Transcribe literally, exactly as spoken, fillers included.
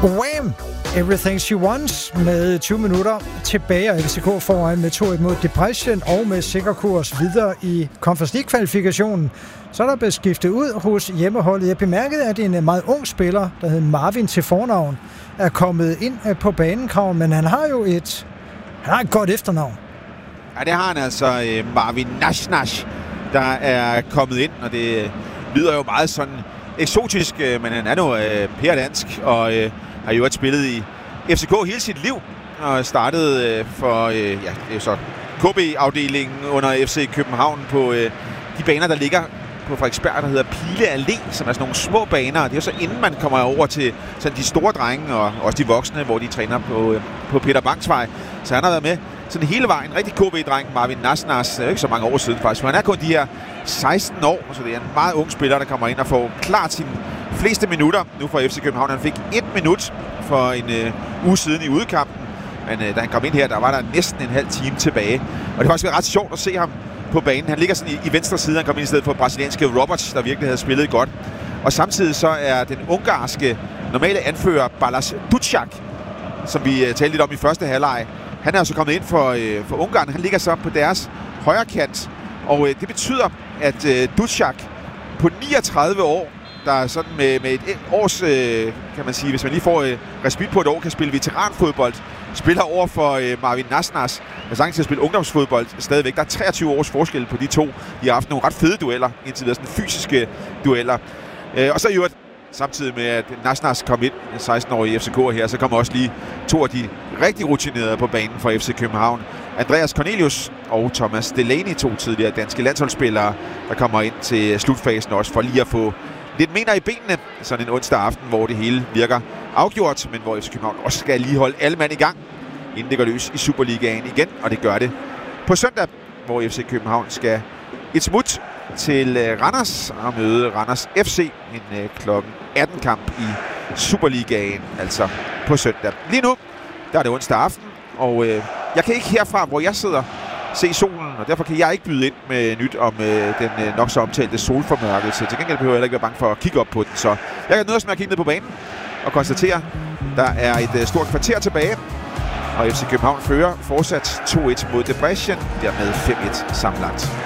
Wham! Everything She Wants med tyve minutter tilbage, og F C K foran med to et mod Depression og med sikker kurs videre i Conference League-kvalifikationen. Så er der blevet skiftet ud hos hjemmeholdet. Jeg bemærkede, at en meget ung spiller, der hed Marvin til fornavn, er kommet ind på banen, Krav, men han har jo et, han har et godt efternavn. Ja, det har han altså, Marvin Nash Nash, der er kommet ind, og det lyder jo meget sådan eksotisk, men han er nu øh, pæredansk, og øh, har jo også spillet i F C K hele sit liv, og startede øh, for øh, ja, det er jo så K B-afdelingen under F C København på øh, de baner, der ligger på Frederiksberg, der hedder Pile Allé, som er sådan nogle små baner, og det er jo så inden man kommer over til sådan de store drenge, og også de voksne, hvor de træner på, øh, på Peter Bangs Vej. Så han har været med sådan hele vejen. En rigtig K B-dreng, Marvin Nasnas. Det er jo ikke så mange år siden faktisk, for han er kun de her seksten år, så det er en meget ung spiller, der kommer ind og får klart sine fleste minutter nu for F C København. Han fik et minut for en øh, uge siden i udekampen, men øh, da han kom ind her, der var der næsten en halv time tilbage. Og det har også været ret sjovt at se ham på banen. Han ligger sådan i, i venstre side, han kom ind i stedet for brasilianske Roberts, der virkelig havde spillet godt. Og samtidig så er den ungarske normale anfører Balázs Ducák, som vi øh, talte lidt om i første halvleg, han er altså kommet ind for, øh, for Ungarn. Han ligger så på deres højre kant, og øh, det betyder, at øh, Ducák på niogtredive år, der er sådan med, med et års, øh, kan man sige, hvis man lige får øh, respit på et år, kan spille veteranfodbold, spiller over for øh, Marvin Nasnas, der sagtens til at spille ungdomsfodbold stadigvæk. Der er treogtyve års forskel på de to. De har haft nogle ret fede dueller, indtil videre, sådan fysiske dueller. Øh, og så i øvrigt, samtidig med at Nasnas kom ind, seksten-årige F C K'er her, så kommer også lige to af de rigtig rutinerede på banen for F C København. Andreas Cornelius og Thomas Delaney, to tidligere danske landsholdsspillere, der kommer ind til slutfasen også for lige at få lidt mener i benene, sådan en onsdag aften, hvor det hele virker afgjort, men hvor F C København også skal lige holde alle mand i gang, inden det går løs i Superligaen igen, og det gør det på søndag, hvor F C København skal et smut til Randers og møde Randers F C, en øh, klokken atten kamp i Superligaen, altså på søndag. Lige nu, der er det onsdag aften, og øh, jeg kan ikke herfra, hvor jeg sidder, se solen, og derfor kan jeg ikke byde ind med nyt om øh, den øh, nok så omtalte solformørkelse. Til gengæld behøver jeg ikke være bange for at kigge op på den, så jeg kan nøjes med at kigge ned på banen og konstatere, der er et øh, stort kvarter tilbage, og F C København fører fortsat to et mod Depression, dermed fem et sammenlagt.